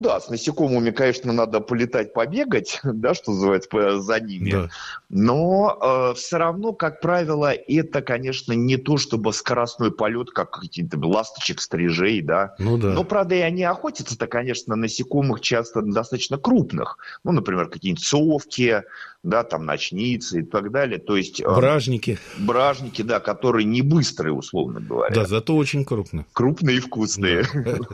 Да, с насекомыми, конечно, надо полетать, побегать, да, что называется, за ними. Да. Но все равно, как правило, это, конечно, не то, чтобы скоростной полет, как какие-то ласточек, стрижей, да. Ну да. Но, правда, и они охотятся-то, конечно, на насекомых часто достаточно крупных. Ну, например, какие-нибудь совки, да, там ночницы и так далее. То есть Бражники. бражники, да, которые не быстрые, условно говоря. Да, зато очень крупные. Крупные и вкусные.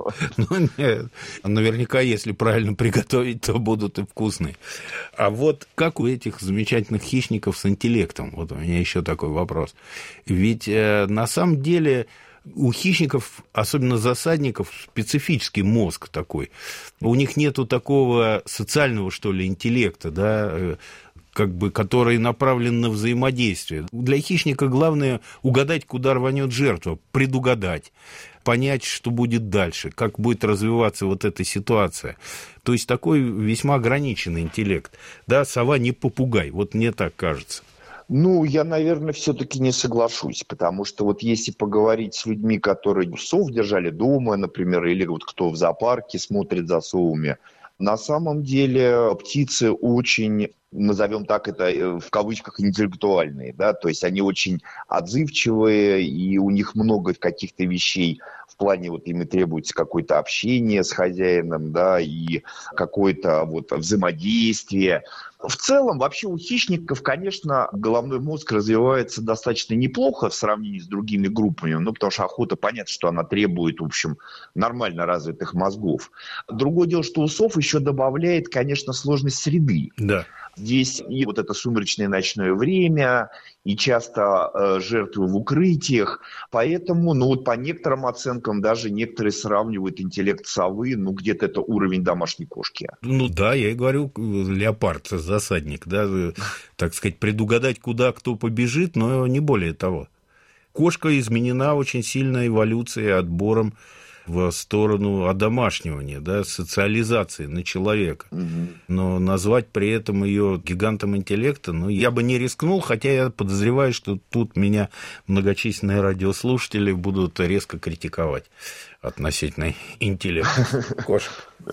Ну, нет. Наверняка, если правильно приготовить, то будут и вкусные. А вот как у этих замечательных хищников с интеллектом? Вот у меня еще такой вопрос. Ведь на самом деле у хищников, особенно засадников, специфический мозг такой. У них нету такого социального, что ли, интеллекта, да, как бы, который направлен на взаимодействие. Для хищника главное угадать, куда рванет жертва, предугадать, понять, что будет дальше, как будет развиваться вот эта ситуация. То есть такой весьма ограниченный интеллект. Да, сова не попугай, вот мне так кажется. Ну, я, наверное, все-таки не соглашусь, потому что вот если поговорить с людьми, которые сов держали дома, например, или вот кто в зоопарке смотрит за совами, на самом деле птицы очень, назовем так это в кавычках, интеллектуальные, да, то есть они очень отзывчивые, и у них много каких-то вещей в плане, вот им и требуется какое-то общение с хозяином, да, и какое-то вот взаимодействие. В целом, вообще у хищников, конечно, головной мозг развивается достаточно неплохо в сравнении с другими группами, ну, потому что охота, понятно, что она требует, в общем, нормально развитых мозгов. Другое дело, что у сов еще добавляет, конечно, сложность среды. Да. Здесь и вот это сумеречное ночное время, и часто жертвы в укрытиях. Поэтому, ну вот по некоторым оценкам, даже некоторые сравнивают интеллект совы, ну где-то это уровень домашней кошки. Ну да, я и говорю, леопард, засадник, да, так сказать, предугадать, куда кто побежит, но не более того. Кошка изменена очень сильно эволюцией, отбором в сторону одомашнивания, да, социализации на человека. Но назвать при этом ее гигантом интеллекта, ну, я бы не рискнул, хотя я подозреваю, что тут меня многочисленные радиослушатели будут резко критиковать относительно интеллекта кошек.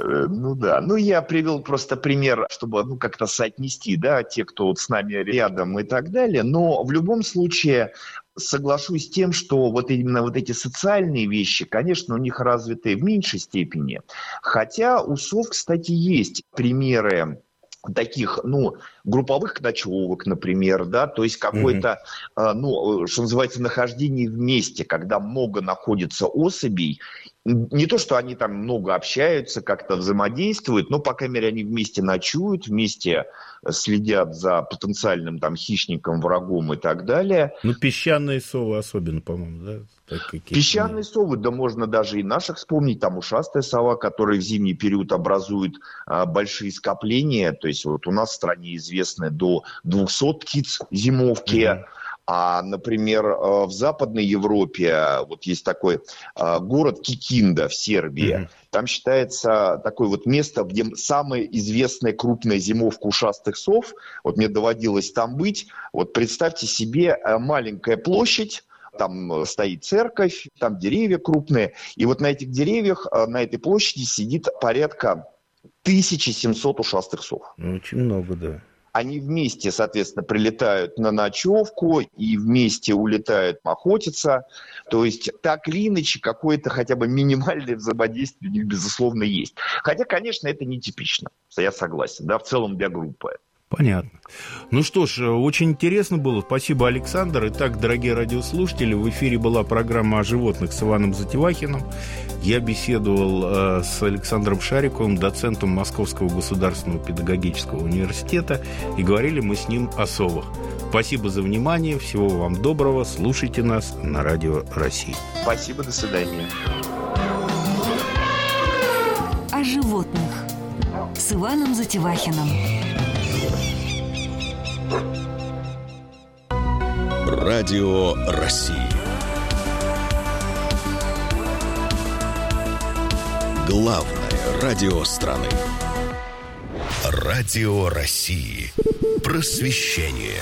Ну да, ну я привел просто пример, чтобы как-то соотнести, да, те, кто вот с нами рядом и так далее, но в любом случае соглашусь с тем, что вот именно вот эти социальные вещи, конечно, у них развиты в меньшей степени, хотя у сов, кстати, есть примеры таких, ну, групповых ночевок, например, да, то есть какое-то, ну, что называется, нахождение вместе, когда много находится особей. Не то, что они там много общаются, как-то взаимодействуют, но, по крайней мере, они вместе ночуют, вместе следят за потенциальным там хищником, врагом и так далее. Ну, песчаные совы особенно, по-моему, да? Песчаные совы, да можно даже и наших вспомнить, там ушастая сова, которая в зимний период образует большие скопления, то есть вот у нас в стране известны до 200 птиц зимовки. А, например, в Западной Европе вот есть такой город Кикинда в Сербии. Там считается такое вот место, где самая известная крупная зимовка ушастых сов. Вот мне доводилось там быть. Вот представьте себе маленькая площадь, там стоит церковь, там деревья крупные. И вот на этих деревьях, на этой площади сидит порядка 1700 ушастых сов. Очень много, да. Они вместе, соответственно, прилетают на ночевку и вместе улетают охотиться. То есть так или иначе какое-то хотя бы минимальное взаимодействие у них, безусловно, есть. Хотя, конечно, это нетипично, я согласен, да, в целом для группы. Понятно. Ну что ж, очень интересно было. Спасибо, Александр. Итак, дорогие радиослушатели, в эфире была программа о животных с Иваном Затевахиным. Я беседовал с Александром Шариковым, доцентом Московского государственного педагогического университета, и говорили мы с ним о совах. Спасибо за внимание. Всего вам доброго. Слушайте нас на Радио России. Спасибо, до свидания. О животных с Иваном Затевахиным. Радио России. Главное радио страны. Радио России. Просвещение.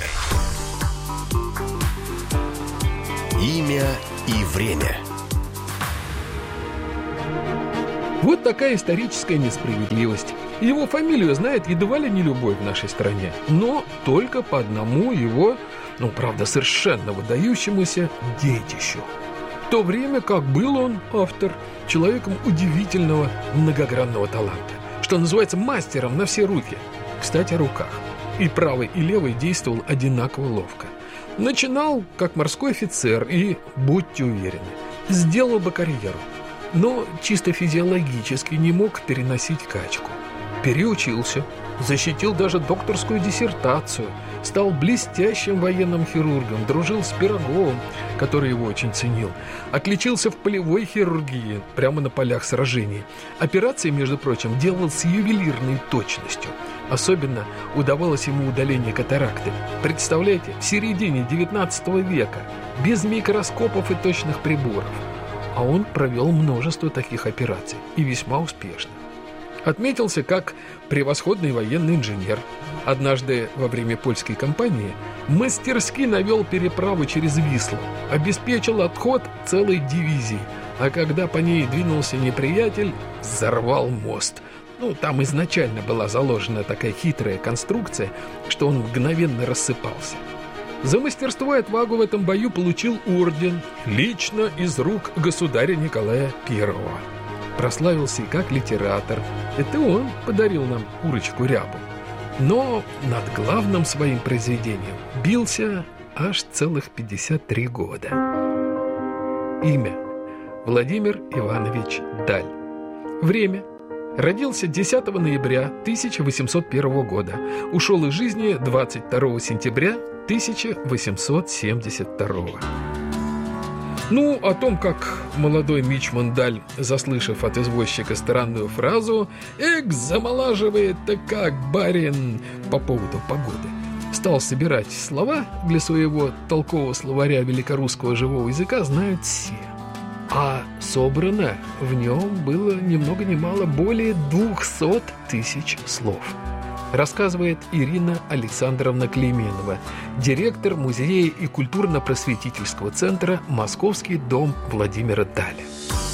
Имя и время. Вот такая историческая несправедливость. Его фамилию знает едва ли не любой в нашей стране, но только по одному его, правда, совершенно выдающемуся детищу. В то время как был он, автор, человеком удивительного многогранного таланта, что называется, мастером на все руки. Кстати, о руках. И правой, и левой действовал одинаково ловко. Начинал как морской офицер и, будьте уверены, сделал бы карьеру. Но чисто физиологически не мог переносить качку. Переучился, защитил даже докторскую диссертацию, стал блестящим военным хирургом, дружил с Пироговым, который его очень ценил, отличился в полевой хирургии, прямо на полях сражений. Операции, между прочим, делал с ювелирной точностью. Особенно удавалось ему удаление катаракты. Представляете, в середине 19 века, без микроскопов и точных приборов. А он провел множество таких операций, и весьма успешно. Отметился как превосходный военный инженер. Однажды во время польской кампании мастерски навел переправу через Вислу, обеспечил отход целой дивизии, а когда по ней двинулся неприятель, взорвал мост. Там изначально была заложена такая хитрая конструкция, что он мгновенно рассыпался. За мастерство и отвагу в этом бою получил орден лично из рук государя Николая I. Прославился и как литератор. Это он подарил нам курочку Рябу. Но над главным своим произведением бился аж целых 53 года. Имя: Владимир Иванович Даль. Время: родился 10 ноября 1801 года. Ушел из жизни 22 сентября 1872. О том, как молодой мичман Даль, заслышав от извозчика странную фразу замолаживает-то как барин по поводу погоды, стал собирать слова для своего толкового словаря великорусского живого языка, знают все. А собрано в нем было ни много ни мало более 200 тысяч слов. Рассказывает Ирина Александровна Клейменова, директор музея и культурно-просветительского центра «Московский дом Владимира Даля».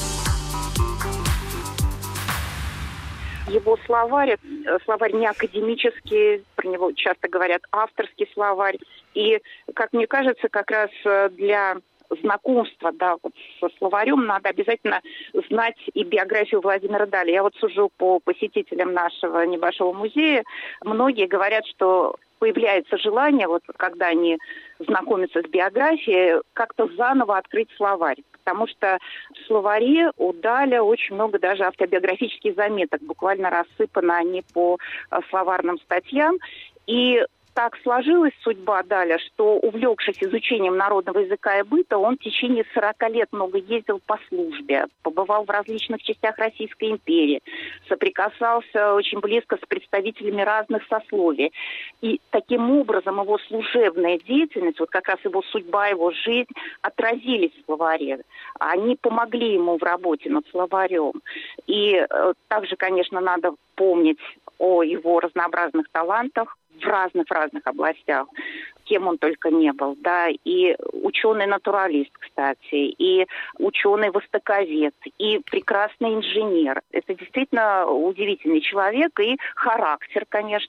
Его словарь не академический, про него часто говорят авторский словарь. И, как мне кажется, как раз для знакомства со словарем надо обязательно знать и биографию Владимира Даля. Я сужу по посетителям нашего небольшого музея. Многие говорят, что появляется желание, когда они знакомятся с биографией, как-то заново открыть словарь. Потому что в словаре у Даля очень много даже автобиографических заметок. Буквально рассыпаны они по словарным статьям. И так сложилась судьба Даля, что, увлекшись изучением народного языка и быта, он в течение 40 лет много ездил по службе, побывал в различных частях Российской империи, соприкасался очень близко с представителями разных сословий. И таким образом его служебная деятельность, как раз его судьба, его жизнь отразились в словаре. Они помогли ему в работе над словарем. И также, конечно, надо помнить о его разнообразных талантах в разных областях, кем он только не был, и ученый-натуралист, кстати, и ученый-востоковед, и прекрасный инженер. Это действительно удивительный человек, и характер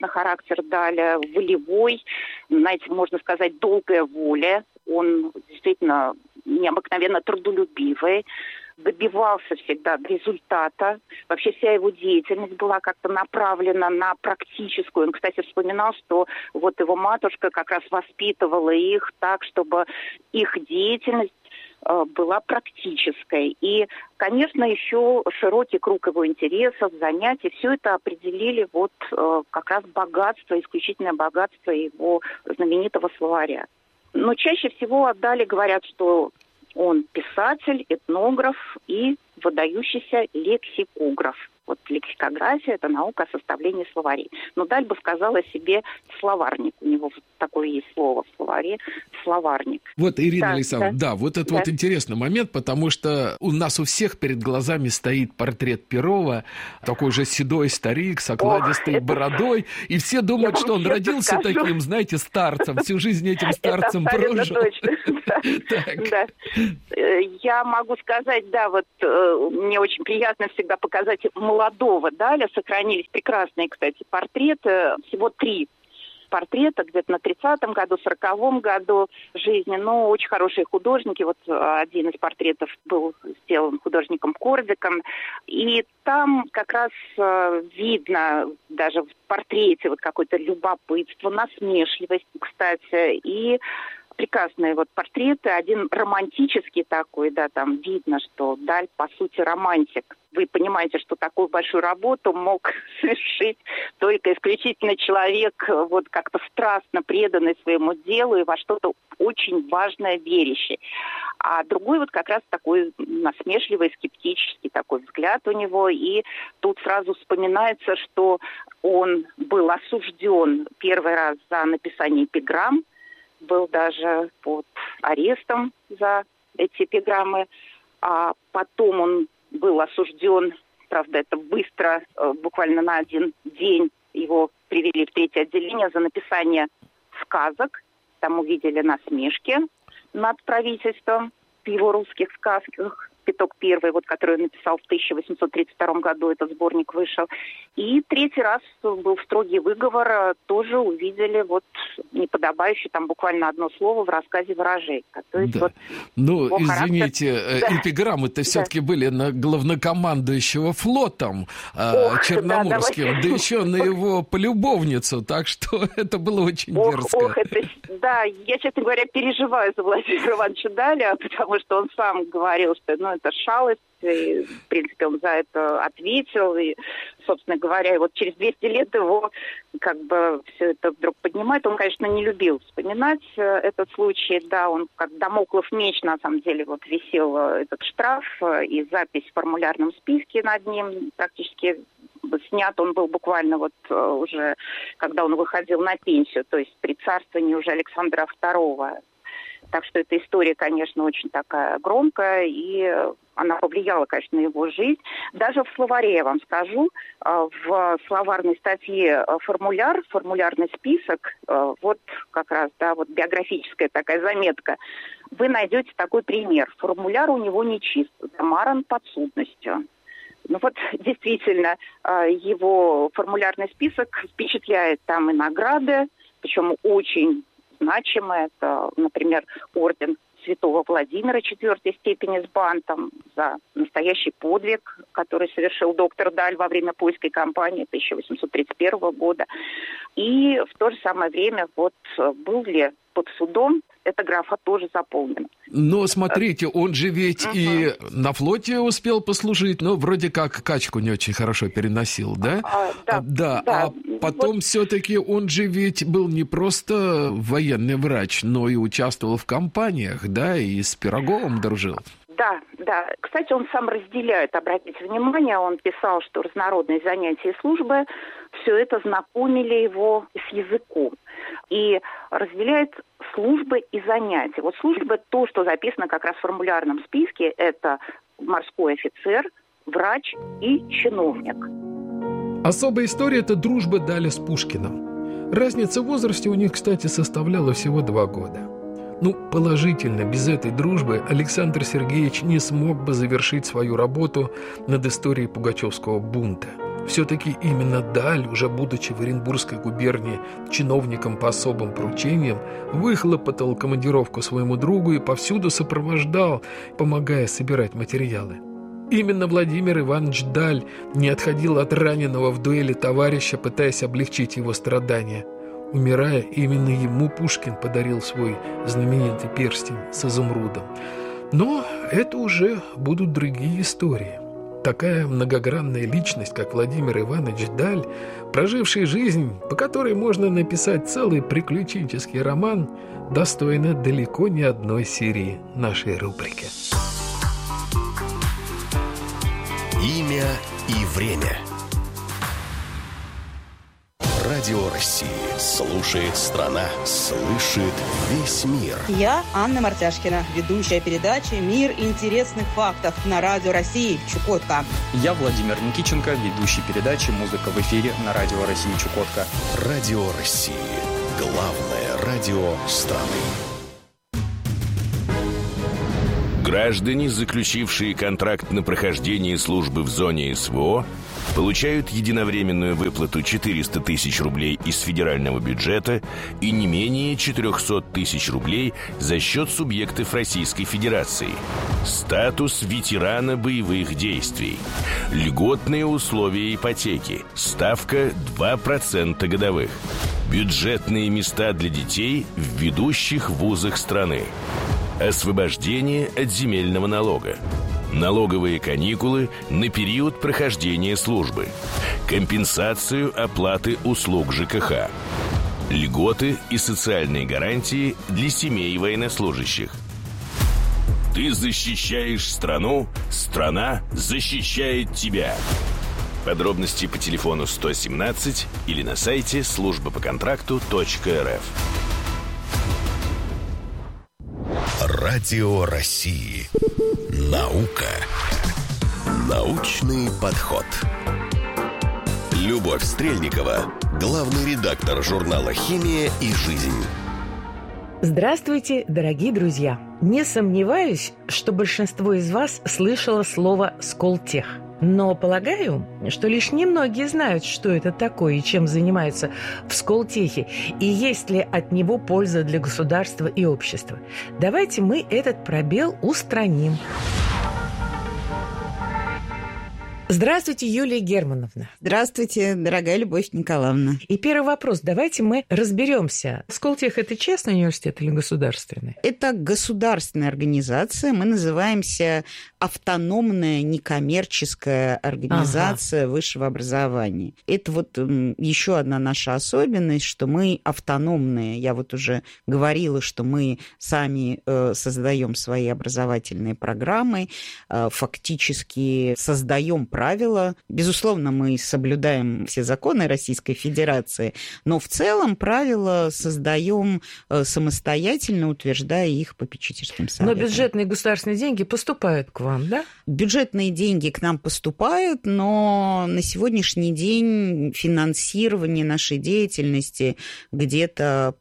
Даля волевой, можно сказать, долгая воля. Он действительно необыкновенно трудолюбивый, добивался всегда результата. Вообще вся его деятельность была как-то направлена на практическую. Он, кстати, вспоминал, что его матушка как раз воспитывала их так, чтобы их деятельность была практической. И, конечно, еще широкий круг его интересов, занятий, все это определили как раз исключительное богатство его знаменитого словаря. Но чаще всего о Дале говорят, что он писатель, этнограф и выдающийся лексикограф. Вот лексикография – это наука о составлении словарей. Но Даль бы сказал о себе словарник. У него такое есть слово в словаре – словарник. Вот, Ирина Александровна, вот это вот интересный момент, потому что у нас у всех перед глазами стоит портрет Перова, такой же седой старик с окладистой бородой, и все думают, что он родился таким, знаете, старцем, всю жизнь этим старцем прожил. Да. Я могу сказать, мне очень приятно всегда показать молодого Даля. Сохранились прекрасные, кстати, портреты. Всего 3 портрета где-то на 30-м году, 40-м году жизни. Но очень хорошие художники. Вот один из портретов был сделан художником Кордиком. И там как раз видно даже в портрете вот какое-то любопытство, насмешливость, кстати, и прекрасные вот портреты. Один романтический такой, там видно, что Даль, по сути, романтик. Вы понимаете, что такую большую работу мог совершить только исключительно человек, вот как-то страстно преданный своему делу и во что-то очень важное верящий. А другой вот как раз такой насмешливый, скептический такой взгляд у него. И тут сразу вспоминается, что он был осужден первый раз за написание эпиграмм, был даже под арестом за эти эпиграммы, а потом он был осужден, правда, это быстро, буквально на 1 день его привели в 3-е отделение за написание сказок. Там увидели насмешки над правительством в его русских сказках. «Пяток первый», вот, который он написал в 1832 году, этот сборник вышел. И 3-й раз был строгий выговор, тоже увидели вот неподобающее, там буквально одно слово в рассказе «Ворожей». То есть, вот, извините, эпиграммы-то все-таки были на главнокомандующего флотом Черноморским, да еще на его полюбовницу, так что это было очень дерзко. Я, честно говоря, переживаю за Владимира Ивановича Даля, потому что он сам говорил, что это шалость, и, в принципе, он за это ответил, и, собственно говоря, вот через 200 лет его как бы все это вдруг поднимает. Он, конечно, не любил вспоминать этот случай, он как дамоклов меч, на самом деле, вот висел этот штраф и запись в формулярном списке над ним практически снят он был буквально вот уже, когда он выходил на пенсию, то есть при царствовании уже Александра II. Так что эта история, конечно, очень такая громкая, и она повлияла, конечно, на его жизнь. Даже в словаре, я вам скажу, в словарной статье формулярный список, вот как раз, вот биографическая такая заметка, вы найдете такой пример. Формуляр у него нечист, замаран подсудностью. Вот действительно, его формулярный список впечатляет, там и награды, причем очень значимые. Это, например, орден Святого Владимира 4-й степени с бантом за настоящий подвиг, который совершил доктор Даль во время польской кампании 1831 года. И в то же самое время был ли под судом, эта графа тоже заполнена. Но смотрите, он же ведь и на флоте успел послужить, но вроде как качку не очень хорошо переносил, да? А потом все-таки он же ведь был не просто военный врач, но и участвовал в кампаниях, да, и с Пироговым дружил. Да. Кстати, он сам разделяет, обратите внимание, он писал, что разнородные занятия и службы, все это знакомили его с языком. И разделяет службы и занятия. Вот службы, то, что записано как раз в формулярном списке, это морской офицер, врач и чиновник. Особая история – это дружба Даля с Пушкиным. Разница в возрасте у них, кстати, составляла всего 2 года. Положительно, без этой дружбы Александр Сергеевич не смог бы завершить свою работу над историей Пугачевского бунта. Все-таки именно Даль, уже будучи в Оренбургской губернии чиновником по особым поручениям, выхлопотал командировку своему другу и повсюду сопровождал, помогая собирать материалы. Именно Владимир Иванович Даль не отходил от раненого в дуэли товарища, пытаясь облегчить его страдания. Умирая, именно ему Пушкин подарил свой знаменитый перстень с изумрудом. Но это уже будут другие истории. Такая многогранная личность, как Владимир Иванович Даль, проживший жизнь, по которой можно написать целый приключенческий роман, достойна далеко не одной серии нашей рубрики. Имя и время. Радио России. Слушает страна. Слышит весь мир. Я Анна Мартяшкина, ведущая передачи «Мир интересных фактов» на Радио России Чукотка. Я Владимир Никитченко, ведущий передачи «Музыка в эфире» на Радио России Чукотка. Радио России. Главное радио страны. Граждане, заключившие контракт на прохождение службы в зоне СВО, получают единовременную выплату 400 тысяч рублей из федерального бюджета и не менее 400 тысяч рублей за счет субъектов Российской Федерации. Статус ветерана боевых действий. Льготные условия ипотеки. Ставка 2% годовых. Бюджетные места для детей в ведущих вузах страны. Освобождение от земельного налога. Налоговые каникулы на период прохождения службы. Компенсацию оплаты услуг ЖКХ. Льготы и социальные гарантии для семей военнослужащих. Ты защищаешь страну, страна защищает тебя. Подробности по телефону 117 или на сайте службапоконтракту.рф. Радио России. Наука. Научный подход. Любовь Стрельникова, главный редактор журнала «Химия и жизнь». Здравствуйте, дорогие друзья! Не сомневаюсь, что большинство из вас слышало слово «Сколтех». Но полагаю, что лишь немногие знают, что это такое и чем занимаются в Сколтехе, и есть ли от него польза для государства и общества. Давайте мы этот пробел устраним. Здравствуйте, Юлия Германовна. Здравствуйте, дорогая Любовь Николаевна. И первый вопрос. Давайте мы разберемся. Сколтех – это частный университет или государственный? Это государственная организация. Мы называемся автономная некоммерческая организация высшего образования. Это вот еще одна наша особенность, что мы автономные. Я вот уже говорила, что мы сами создаем свои образовательные программы, фактически создаем правила. Безусловно, мы соблюдаем все законы Российской Федерации, но в целом правила создаем самостоятельно, утверждая их попечительским советом. Но бюджетные государственные деньги поступают к вам, да? Бюджетные деньги к нам поступают, но на сегодняшний день финансирование нашей деятельности где-то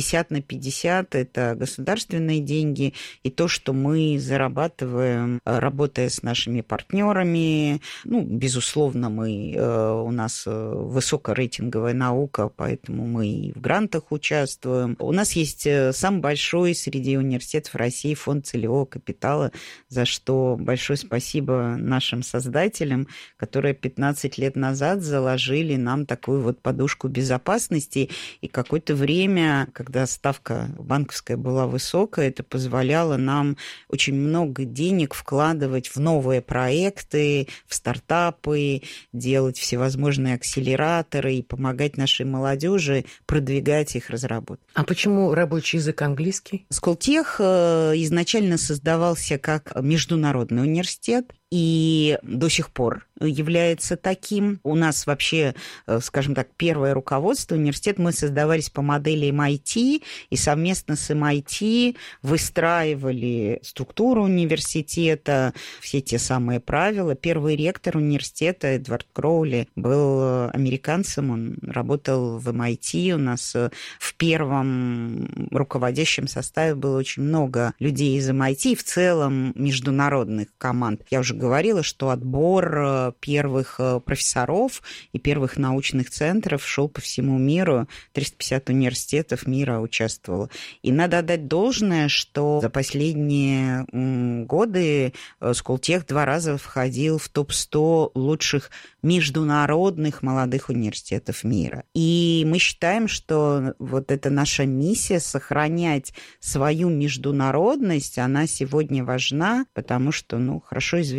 50/50 – это государственные деньги, и то, что мы зарабатываем, работая с нашими партнерами. Безусловно, у нас высокорейтинговая наука, поэтому мы и в грантах участвуем. У нас есть самый большой среди университетов России фонд целевого капитала, за что большое спасибо нашим создателям, которые 15 лет назад заложили нам такую вот подушку безопасности. И какое-то время, когда ставка банковская была высокая, это позволяло нам очень много денег вкладывать в новые проекты, в стартапы, делать всевозможные акселераторы и помогать нашей молодежи продвигать их разработку. А почему рабочий язык английский? Сколтех изначально создавался как международный университет и до сих пор является таким. У нас вообще, скажем так, первое руководство университета, мы создавались по модели MIT, и совместно с MIT выстраивали структуру университета, все те самые правила. Первый ректор университета Эдвард Кроули был американцем, он работал в MIT. У нас в первом руководящем составе было очень много людей из MIT, в целом международных команд. Я уже говорила, что отбор первых профессоров и первых научных центров шел по всему миру. 350 университетов мира участвовало. И надо отдать должное, что за последние годы Сколтех 2 раза входил в топ-100 лучших международных молодых университетов мира. И мы считаем, что вот эта наша миссия сохранять свою международность, она сегодня важна, потому что, хорошо известно,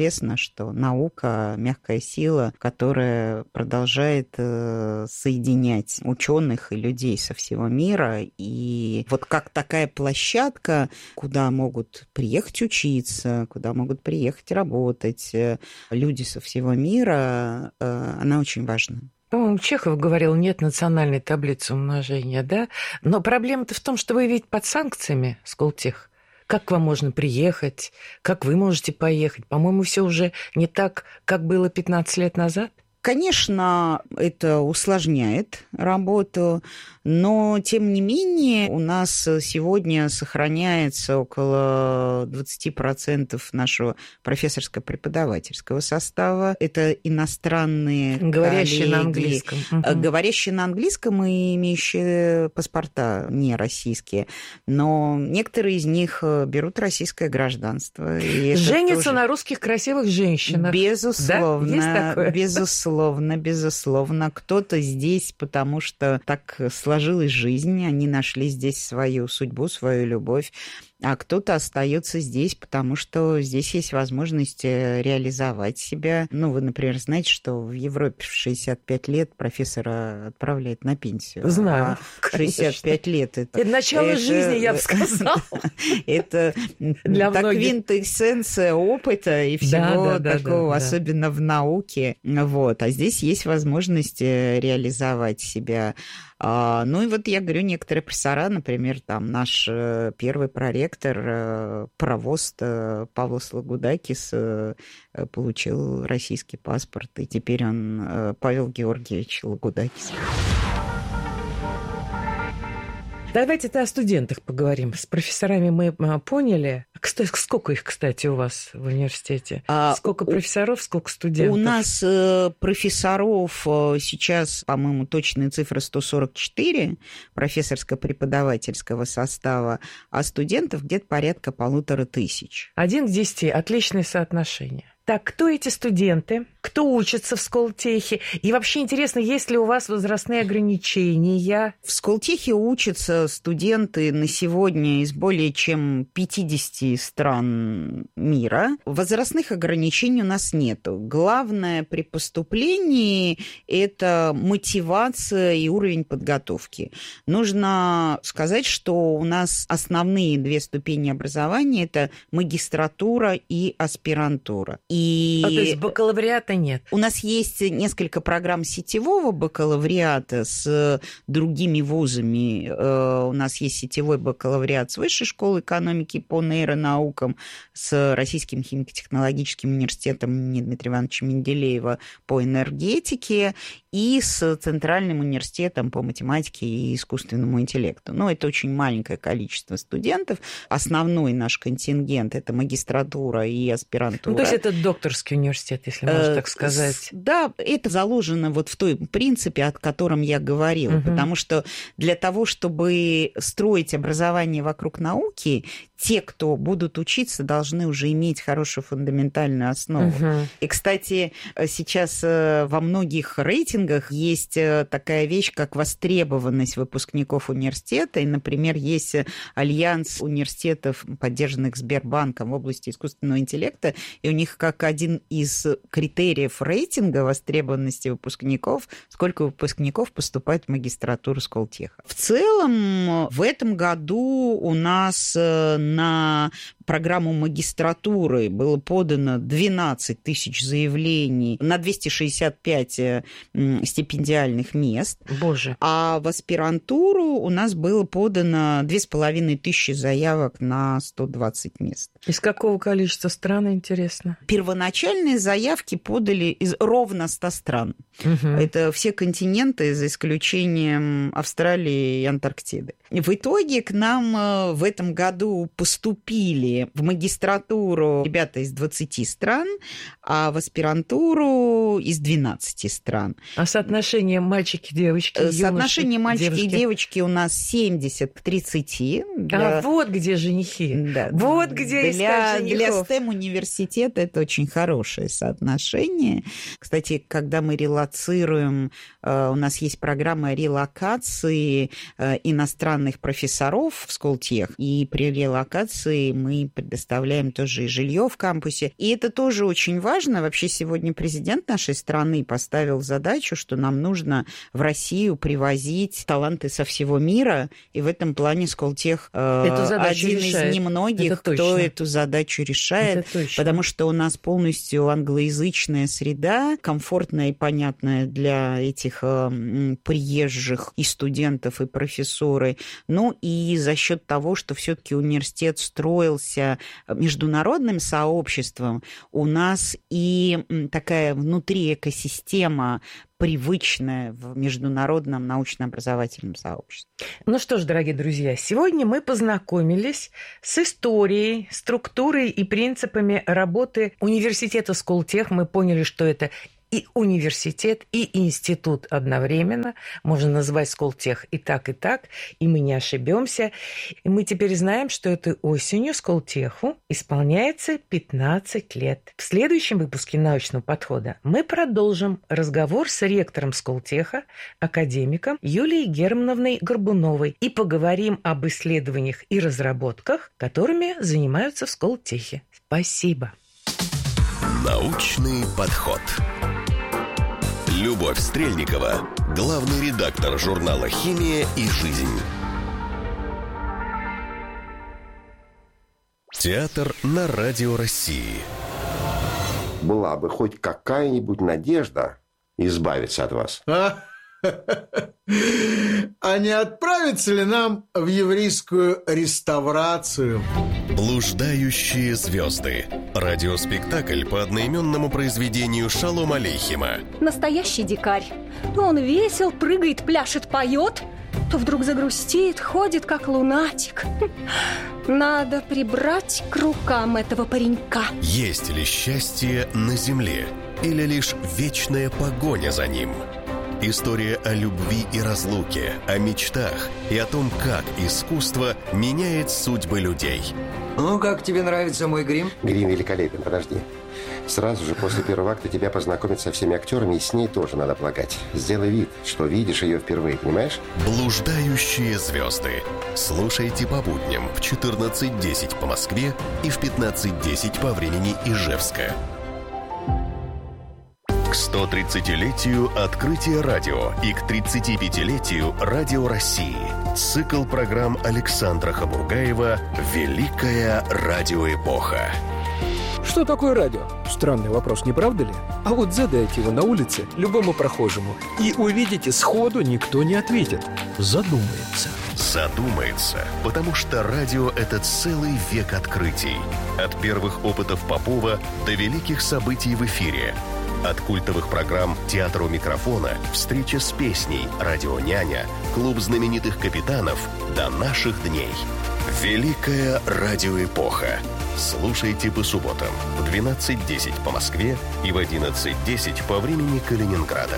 известно, что наука – мягкая сила, которая продолжает соединять ученых и людей со всего мира. И вот как такая площадка, куда могут приехать учиться, куда могут приехать работать люди со всего мира, она очень важна. По-моему, Чехов говорил, нет национальной таблицы умножения, да? Но проблема-то в том, что вы ведь под санкциями, Сколтех. Как к вам можно приехать? Как вы можете поехать? По-моему, все уже не так, как было 15 лет назад. Конечно, это усложняет работу, но, тем не менее, у нас сегодня сохраняется около 20% нашего профессорско-преподавательского состава. Это иностранные говорящие коллеги, на английском. Говорящие на английском и имеющие паспорта не российские. Но некоторые из них берут российское гражданство. Женятся тоже на русских красивых женщинах. Безусловно. Да? Есть такое? Безусловно. Кто-то здесь, потому что так сложилась жизнь, они нашли здесь свою судьбу, свою любовь, а кто-то остается здесь, потому что здесь есть возможность реализовать себя. Ну, вы, например, знаете, что в Европе в 65 лет профессора отправляют на пенсию. Знаю. 65 лет. Это начало жизни, я бы сказала. Это квинтэссенция опыта и всего такого, особенно в науке. Вот. А здесь есть возможность реализовать себя. Ну и вот я говорю, некоторые профессора, например, там наш первый проректор, провост Павел Слогудакис получил российский паспорт, и теперь он Павел Георгиевич Лагудакис. Давайте-то о студентах поговорим. С профессорами мы поняли. Сколько их, кстати, у вас в университете? Сколько профессоров, сколько студентов? У нас профессоров сейчас, по-моему, точные цифры 144 профессорско-преподавательского состава, а студентов где-то порядка 1500. 1 к 10. Отличное соотношение. Так, кто эти студенты? Кто учится в Сколтехе? И вообще интересно, есть ли у вас возрастные ограничения? В Сколтехе учатся студенты на сегодня из более чем 50 стран мира. Возрастных ограничений у нас нет. Главное при поступлении – это мотивация и уровень подготовки. Нужно сказать, что у нас основные 2 ступени образования – это магистратура и аспирантура. То есть бакалавриата нет? У нас есть несколько программ сетевого бакалавриата с другими вузами. У нас есть сетевой бакалавриат с Высшей школой экономики по нейронаукам, с Российским химико-технологическим университетом имени Дмитрия Ивановича Менделеева по энергетике и с Центральным университетом по математике и искусственному интеллекту. Но это очень маленькое количество студентов. Основной наш контингент – это магистратура и аспирантура. Ну, то есть это докторский университет, если можно так сказать. Да, это заложено вот в том принципе, о котором я говорила, потому что для того, чтобы строить образование вокруг науки, те, кто будут учиться, должны уже иметь хорошую фундаментальную основу. И, кстати, сейчас во многих рейтингах есть такая вещь, как востребованность выпускников университета. И, например, есть альянс университетов, поддержанных Сбербанком в области искусственного интеллекта, и у них как один из критериев рейтинга востребованности выпускников, сколько выпускников поступает в магистратуру Сколтеха. В целом, в этом году у нас на программу магистратуры было подано 12 тысяч заявлений на 265 стипендиальных мест. Боже. А в аспирантуру у нас было подано 2500 заявок на 120 мест. Из какого количества стран, интересно? Первоначальные заявки подали из ровно 100 стран. Это все континенты, за исключением Австралии и Антарктиды. В итоге к нам в этом году поступили в магистратуру ребята из 20 стран, а в аспирантуру из 12 стран. А соотношение мальчики-девочки, соотношение мальчики девушки? И девочки у нас 70 к 30. А вот где женихи. Да. Вот где искать женихов. Для STEM-университета это очень хорошее соотношение. Кстати, когда мы релоцируем, у нас есть программа релокации иностранных профессоров в Сколтех, и при релокации мы предоставляем тоже и жилье в кампусе. И это тоже очень важно. Вообще сегодня президент нашей страны поставил задачу, что нам нужно в Россию привозить таланты со всего мира, и в этом плане Сколтех один из немногих, кто эту задачу решает, потому что у нас полностью англоязычная среда, комфортная и понятная для этих приезжих и студентов, и профессоры. Ну и за счет того, что все-таки университет строился международным сообществом, у нас и такая внутри экосистема привычная в международном научно-образовательном сообществе. Ну что ж, дорогие друзья, сегодня мы познакомились с историей, структурой и принципами работы университета Сколтех. Мы поняли, что это и университет, и институт одновременно. Можно назвать Сколтех и так, и мы не ошибемся. И мы теперь знаем, что этой осенью Сколтеху исполняется 15 лет. В следующем выпуске «Научного подхода» мы продолжим разговор с ректором Сколтеха, академиком Юлией Германовной Горбуновой, и поговорим об исследованиях и разработках, которыми занимаются в Сколтехе. Спасибо. Научный подход. Любовь Стрельникова, главный редактор журнала «Химия и жизнь». Театр на Радио России. Была бы хоть какая-нибудь надежда избавиться от вас. А не отправиться ли нам в еврейскую реставрацию? «Блуждающие звезды». Радиоспектакль по одноименному произведению Шолома Алейхима. Настоящий дикарь. То он весел, прыгает, пляшет, поет, то вдруг загрустит, ходит как лунатик. Надо прибрать к рукам этого паренька. Есть ли счастье на земле или лишь вечная погоня за ним? История о любви и разлуке, о мечтах и о том, как искусство меняет судьбы людей. Ну, как тебе нравится мой грим? Грим великолепен, подожди. Сразу же после первого акта тебя познакомят со всеми актерами, и с ней тоже надо полагать. Сделай вид, что видишь ее впервые, понимаешь? «Блуждающие звезды». Слушайте по будням в 14:10 по Москве и в 15:10 по времени Ижевска. К 130-летию открытия радио и к 35-летию Радио России. Цикл программ Александра Хабургаева «Великая радиоэпоха». Что такое радио? Странный вопрос, не правда ли? А вот задайте его на улице любому прохожему, и увидите, сходу никто не ответит. Задумается. Задумается, потому что радио – это целый век открытий. От первых опытов Попова до великих событий в эфире. От культовых программ «Театр у микрофона», «Встреча с песней», «Радионяня», «Клуб знаменитых капитанов» до наших дней. Великая радиоэпоха. Слушайте по субботам в 12:10 по Москве и в 11:10 по времени Калининграда.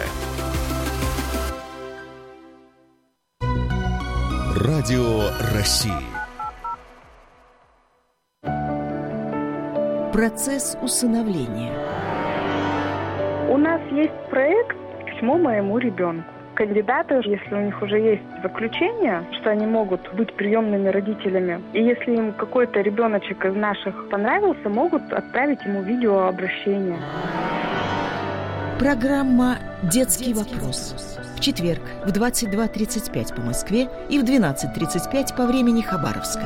Радио России. Процесс усыновления. У нас есть проект «Письмо моему ребенку». Кандидаты, если у них уже есть заключение, что они могут быть приемными родителями, и если им какой-то ребеночек из наших понравился, могут отправить ему видеообращение. Программа «Детский вопрос». В четверг в 22:35 по Москве и в 12:35 по времени Хабаровска.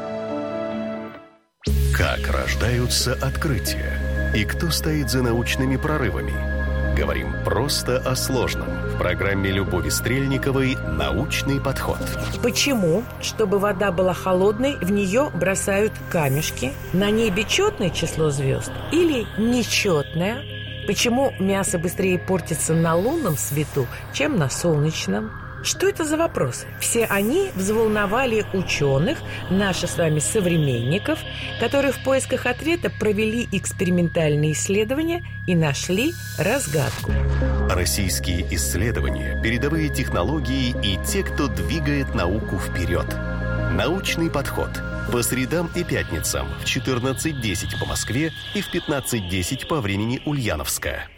Как рождаются открытия? И кто стоит за научными прорывами? Говорим просто о сложном в программе Любови Стрельниковой «Научный подход». Почему, чтобы вода была холодной, в нее бросают камешки? На небе четное число звезд или нечетное? Почему мясо быстрее портится на лунном свету, чем на солнечном? Что это за вопросы? Все они взволновали ученых, наших с вами современников, которые в поисках ответа провели экспериментальные исследования и нашли разгадку. Российские исследования, передовые технологии и те, кто двигает науку вперед. Научный подход. По средам и пятницам в 14:10 по Москве и в 15:10 по времени Ульяновска.